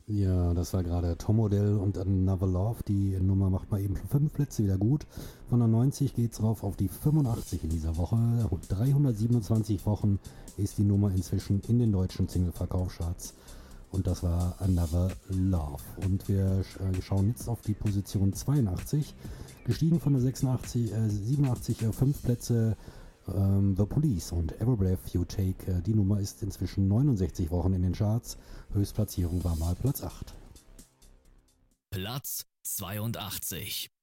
Ja, das war gerade Tom Odell und Another Love. Die Nummer macht mal eben 5 Plätze wieder gut. Von der 90 geht's rauf auf die 85 in dieser Woche. 327 Wochen ist die Nummer inzwischen in den deutschen Single-Verkaufscharts. Und das war Another Love. Und wir schauen jetzt auf die Position 82. Gestiegen von der 87, 5 Plätze. The Police und Every Breath You Take. Die Nummer ist inzwischen 69 Wochen in den Charts. Höchstplatzierung war mal Platz 8. Platz 82.